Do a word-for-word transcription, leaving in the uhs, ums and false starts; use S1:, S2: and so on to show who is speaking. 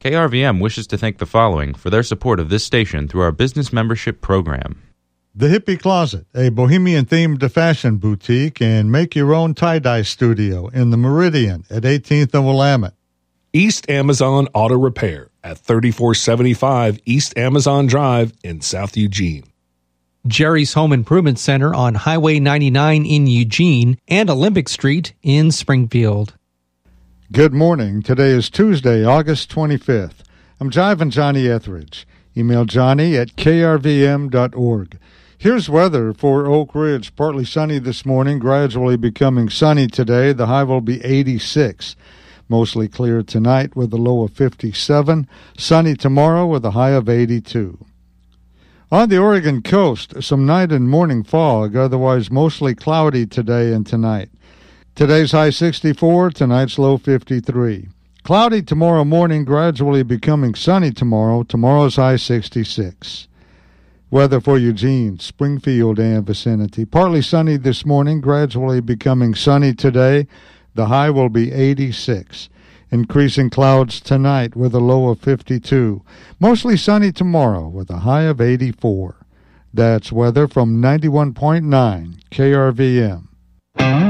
S1: K R V M wishes to thank the following for their support of this station through our business membership program.
S2: The Hippie Closet, a bohemian-themed fashion boutique and make-your-own tie-dye studio in the Meridian at eighteenth and Willamette.
S3: East Amazon Auto Repair at thirty-four seventy-five East Amazon Drive in South Eugene.
S4: Jerry's Home Improvement Center on Highway ninety-nine in Eugene and Olympic Street in Springfield.
S2: Good morning. Today is Tuesday, August twenty-fifth. I'm Jive and Johnny Etheridge. Email Johnny at k r v m dot org. Here's weather for Oak Ridge. Partly sunny this morning, gradually becoming sunny today. The high will be eighty-six. Mostly clear tonight with a low of fifty-seven. Sunny tomorrow with a high of eighty-two. On the Oregon coast, some night and morning fog, otherwise mostly cloudy today and tonight. Today's high sixty-four, tonight's low fifty-three. Cloudy tomorrow morning, gradually becoming sunny tomorrow. Tomorrow's high sixty-six. Weather for Eugene, Springfield, and vicinity. Partly sunny this morning, gradually becoming sunny today. The high will be eighty-six. Increasing clouds tonight with a low of fifty-two. Mostly sunny tomorrow with a high of eighty-four. That's weather from ninety-one point nine K R V M.